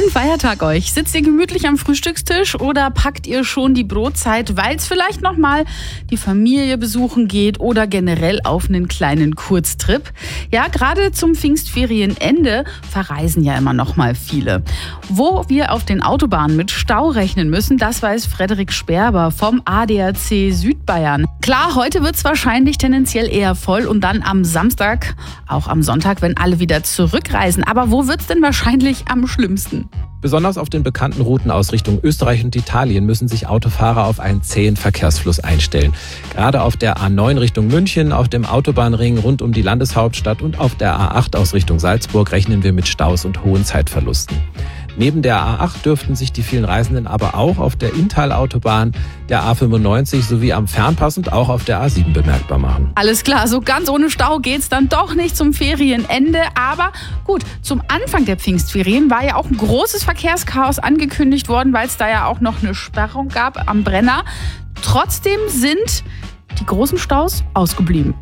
Schönen Feiertag euch. Sitzt ihr gemütlich am Frühstückstisch oder packt ihr schon die Brotzeit, weil es vielleicht nochmal die Familie besuchen geht oder generell auf einen kleinen Kurztrip? Ja, gerade zum Pfingstferienende verreisen ja immer noch mal viele. Wo wir auf den Autobahnen mit Stau rechnen müssen, das weiß Frederik Sperber vom ADAC Südbayern. Klar, heute wird es wahrscheinlich tendenziell eher voll und dann am Samstag, auch am Sonntag, wenn alle wieder zurückreisen. Aber wo wird es denn wahrscheinlich am schlimmsten? Besonders auf den bekannten Routen aus Richtung Österreich und Italien müssen sich Autofahrer auf einen zähen Verkehrsfluss einstellen. Gerade auf der A9 Richtung München, auf dem Autobahnring rund um die Landeshauptstadt und auf der A8 aus Richtung Salzburg rechnen wir mit Staus und hohen Zeitverlusten. Neben der A8 dürften sich die vielen Reisenden aber auch auf der Inntal-Autobahn, der A95 sowie am Fernpass und auch auf der A7 bemerkbar machen. Alles klar, so ganz ohne Stau geht's dann doch nicht zum Ferienende. Aber gut, zum Anfang der Pfingstferien war ja auch ein großes Verkehrschaos angekündigt worden, weil es da ja auch noch eine Sperrung gab am Brenner. Trotzdem sind die großen Staus ausgeblieben.